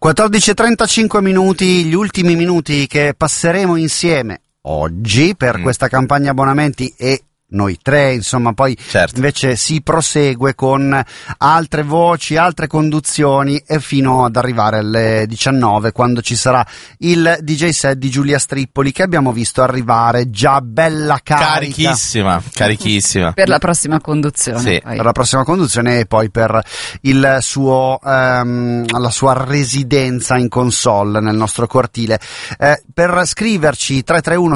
14:35 minuti, gli ultimi minuti che passeremo insieme oggi per questa campagna abbonamenti e noi tre, insomma, poi invece si prosegue con altre voci, altre conduzioni e fino ad arrivare alle 19 quando ci sarà il DJ set di Giulia Strippoli, che abbiamo visto arrivare già bella carica. Carichissima. Per la prossima conduzione. Sì, per la prossima conduzione e poi per il suo la sua residenza in console nel nostro cortile. Per scriverci 331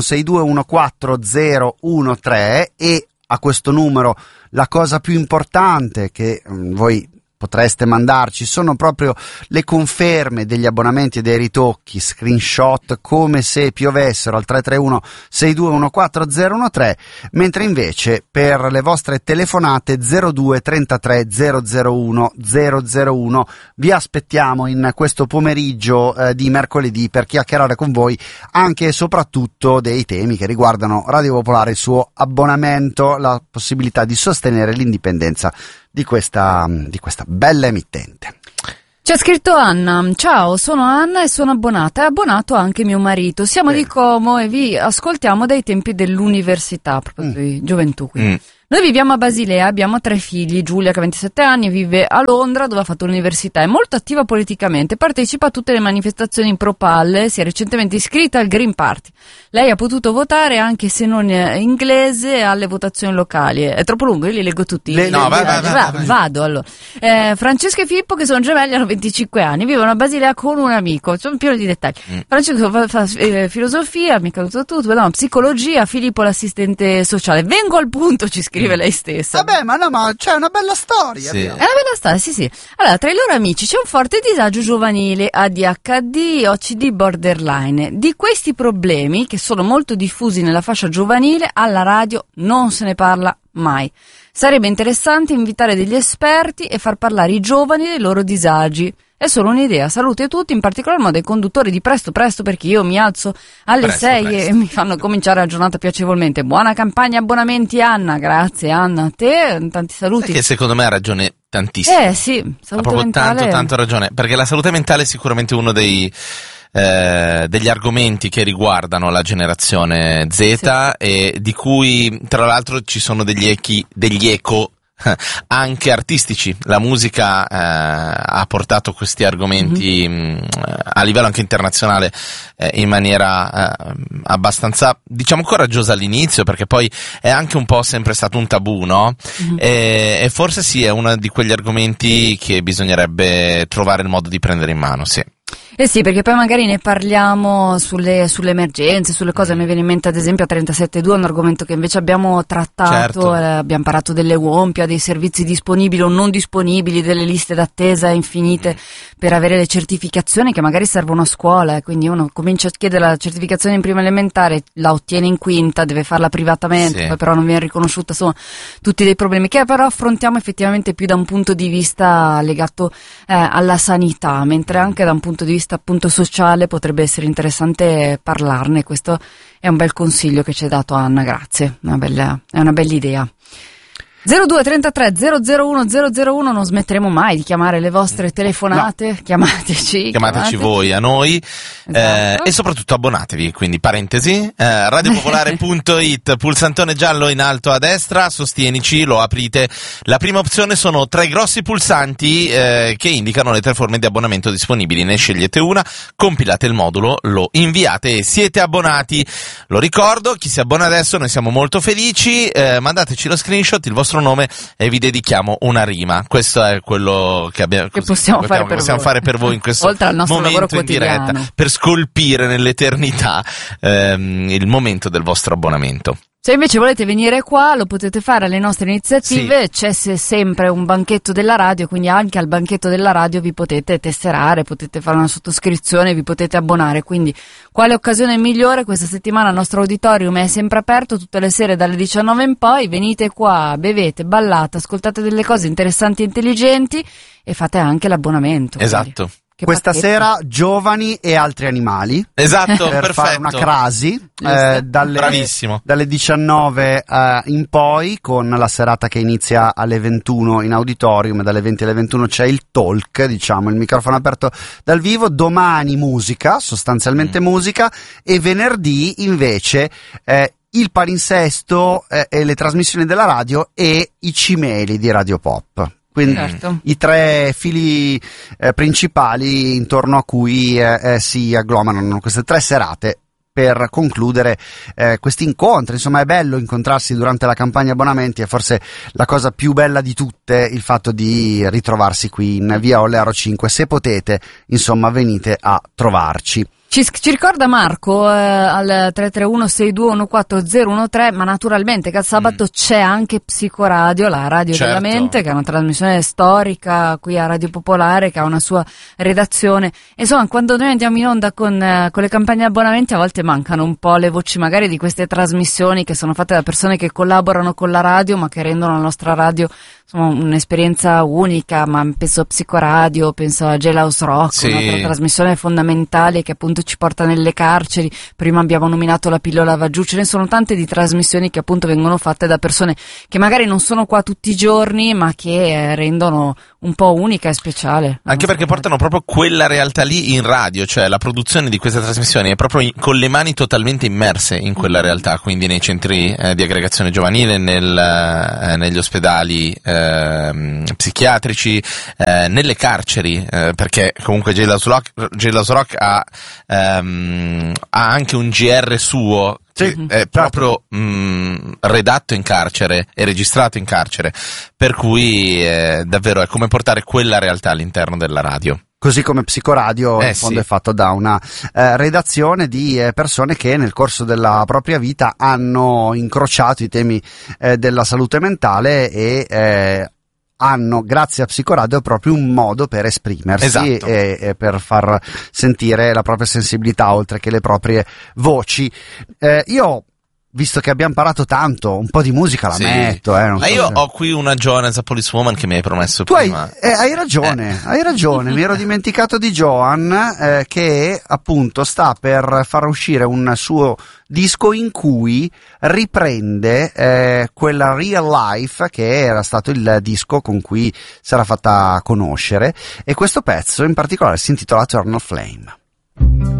6214013 e a questo numero la cosa più importante che voi potreste mandarci sono proprio le conferme degli abbonamenti e dei ritocchi, screenshot come se piovessero al 331 6214013, mentre invece per le vostre telefonate 02 33 001 001 vi aspettiamo in questo pomeriggio di mercoledì per chiacchierare con voi anche e soprattutto dei temi che riguardano Radio Popolare, il suo abbonamento, la possibilità di sostenere l'indipendenza di questa bella emittente. C'è scritto Anna: ciao, sono Anna e sono abbonata, è abbonato anche mio marito, siamo di Como e vi ascoltiamo dai tempi dell'università, proprio di gioventù quindi. Noi viviamo a Basilea, abbiamo 3 figli, Giulia che ha 27 anni, vive a Londra dove ha fatto l'università, è molto attiva politicamente, partecipa a tutte le manifestazioni pro palle, si è recentemente iscritta al Green Party. Lei ha potuto votare anche se non inglese alle votazioni locali. È troppo lungo, io li leggo tutti. Vado allora. Francesco e Filippo, che sono gemelli, hanno 25 anni, vivono a Basilea con un amico, sono pieno di dettagli. Francesco fa filosofia, mica tutto, no, psicologia, Filippo l'assistente sociale. Vengo al punto, ci scrive lei stessa. Vabbè, ma c'è una bella storia. Sì. È una bella storia, sì. Allora, tra i loro amici c'è un forte disagio giovanile, ADHD, OCD, borderline. Di questi problemi, che sono molto diffusi nella fascia giovanile, alla radio non se ne parla mai. Sarebbe interessante invitare degli esperti e far parlare i giovani dei loro disagi. È solo un'idea. Salute a tutti, in particolar modo ai conduttori di Presto perché io mi alzo alle 6 e mi fanno cominciare la giornata piacevolmente. Buona campagna abbonamenti, Anna. Grazie Anna, a te tanti saluti. Che secondo me ha ragione tantissimo. Sì, ha proprio tanto ragione, perché la salute mentale è sicuramente uno degli argomenti che riguardano la generazione Z e di cui tra l'altro ci sono degli eco anche artistici. La musica ha portato questi argomenti a livello anche internazionale in maniera abbastanza, diciamo, coraggiosa all'inizio, perché poi è anche un po' sempre stato un tabù, no? E forse sì, è uno di quegli argomenti che bisognerebbe trovare il modo di prendere in mano, sì. Sì, perché poi magari ne parliamo sulle emergenze, sulle cose. Mi viene in mente ad esempio a 37.2 un argomento che invece abbiamo trattato, abbiamo parlato delle WOMPIA, dei servizi disponibili o non disponibili, delle liste d'attesa infinite per avere le certificazioni che magari servono a scuola, quindi uno comincia a chiedere la certificazione in prima elementare, la ottiene in quinta, deve farla privatamente, poi però non viene riconosciuta, insomma tutti dei problemi che però affrontiamo effettivamente più da un punto di vista legato alla sanità, mentre anche da un punto di vista appunto sociale potrebbe essere interessante parlarne. Questo è un bel consiglio che ci ha dato Anna, grazie, è una bella idea. 02 33 001 001, non smetteremo mai di chiamare le vostre telefonate, no. Chiamateci voi a noi, esatto. E soprattutto abbonatevi, quindi parentesi, radiopopolare.it, pulsantone giallo in alto a destra, sostienici, lo aprite, la prima opzione sono 3 grossi pulsanti che indicano le 3 forme di abbonamento disponibili, ne scegliete una, compilate il modulo, lo inviate e siete abbonati. Lo ricordo, chi si abbona adesso noi siamo molto felici, mandateci lo screenshot, il vostro nome e vi dedichiamo una rima. Questo è quello che possiamo fare per voi in questo oltre al nostro momento lavoro in diretta, per scolpire nell'eternità il momento del vostro abbonamento. Se invece volete venire qua lo potete fare alle nostre iniziative, c'è sempre un banchetto della radio, quindi anche al banchetto della radio vi potete tesserare, potete fare una sottoscrizione, vi potete abbonare, quindi quale occasione migliore? Questa settimana il nostro auditorium è sempre aperto tutte le sere dalle 19 in poi, venite qua, bevete, ballate, ascoltate delle cose interessanti e intelligenti e fate anche l'abbonamento. Esatto. Questa sera Giovani e altri animali. Esatto, per perfetto. fare una crasi Bravissimo. dalle 19 in poi, con la serata che inizia alle 21 in auditorium, dalle 20 alle 21 c'è il talk, diciamo, il microfono aperto dal vivo. Domani musica, sostanzialmente musica, e venerdì invece il palinsesto e le trasmissioni della radio e i cimeli di Radio Pop. Quindi i tre fili principali intorno a cui si agglomerano queste 3 serate per concludere questi incontri. Insomma, è bello incontrarsi durante la campagna abbonamenti, è forse la cosa più bella di tutte il fatto di ritrovarsi qui in via Olearo 5. Se potete, insomma, venite a trovarci. Ci ricorda Marco al 331-6214013, ma naturalmente che al sabato c'è anche Psicoradio, la radio della mente, che è una trasmissione storica qui a Radio Popolare, che ha una sua redazione. Insomma, quando noi andiamo in onda con le campagne abbonamenti, a volte mancano un po' le voci magari di queste trasmissioni che sono fatte da persone che collaborano con la radio, ma che rendono la nostra radio, insomma, un'esperienza unica. Ma penso a Psicoradio, penso a Jailhouse Rock, un'altra trasmissione fondamentale che appunto ci porta nelle carceri. Prima abbiamo nominato La pillola va giù. Ce ne sono tante di trasmissioni che appunto vengono fatte da persone che magari non sono qua tutti i giorni, ma che rendono un po' unica e speciale. Anche perché portano proprio quella realtà lì in radio, cioè la produzione di queste trasmissioni è proprio con le mani totalmente immerse in quella realtà, quindi nei centri di aggregazione giovanile, negli ospedali psichiatrici, nelle carceri, perché comunque Jailhouse Rock ha anche un GR suo, è proprio redatto in carcere e registrato in carcere, per cui davvero è come portare quella realtà all'interno della radio. Così come Psicoradio in fondo è fatto da una redazione di persone che nel corso della propria vita hanno incrociato i temi della salute mentale e hanno, grazie a Psicoradio, proprio un modo per esprimersi e per far sentire la propria sensibilità oltre che le proprie voci. Io, visto che abbiamo parlato tanto, un po' di musica la metto. Ma io ho qui una Joan, a Policewoman, che mi hai promesso prima. Hai ragione, mi ero dimenticato di Joan, che appunto sta per far uscire un suo disco in cui riprende quella Real Life che era stato il disco con cui si era fatta conoscere, e questo pezzo in particolare si intitola Eternal Flame.